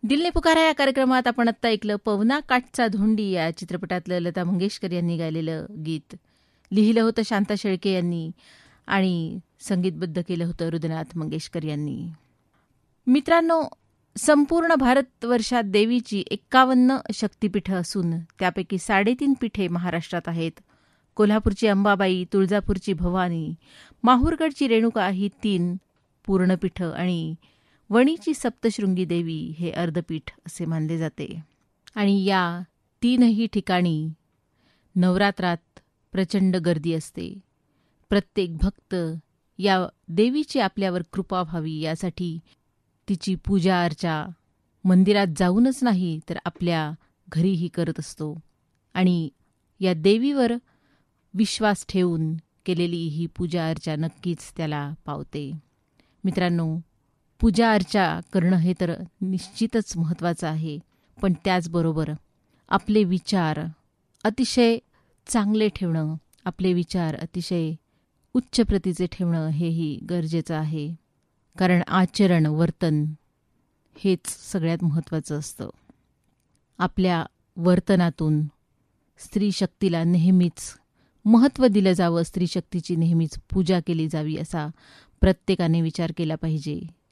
दिल ने पुकारा या कार्यक्रमात आपण आत्ता ऐकलं पवना काठचा धोंडी या चित्रपटातलं लता मंगेशकर यांनी गायलेलं गीत. लिहिलं होतं शांता शेळके यांनी आणि संगीतबद्ध केलं होतं हृदयनाथ मंगेशकर यांनी. मित्रांनो, संपूर्ण भारतवर्षात देवीची 51 शक्तिपीठं असून त्यापैकी 3.5 पीठे महाराष्ट्रात आहेत. कोल्हापूरची अंबाबाई, तुळजापूरची भवानी, माहूरगडची रेणुका ही 3 पूर्णपीठं आणि वणीची सप्तशृंगी देवी हे अर्धपीठ असे मानले जाते. आणि या 3ही ठिकाणी नवरात्रात प्रचंड गर्दी असते. प्रत्येक भक्त या देवीची आपल्यावर कृपा व्हावी यासाठी तिची पूजा अर्चा मंदिरात जाऊनच नाही तर आपल्या घरीही करत असतो. आणि या देवीवर विश्वास ठेवून केलेली ही पूजा अर्चा नक्कीच त्याला पावते. मित्रांनो, पूजा अर्चा करणं हे तर निश्चितच महत्त्वाचं आहे, पण त्याचबरोबर आपले विचार अतिशय चांगले ठेवणं, आपले विचार अतिशय उच्च प्रतीचे ठेवणं हेही गरजेचं आहे. कारण आचरण, वर्तन हेच सगळ्यात महत्त्वाचं असतं. आपल्या वर्तनातून स्त्री शक्तीला नेहमीच महत्त्व दिलं जावं, स्त्री शक्तीची नेहमीच पूजा केली जावी असा प्रत्येकाने विचार केला पाहिजे.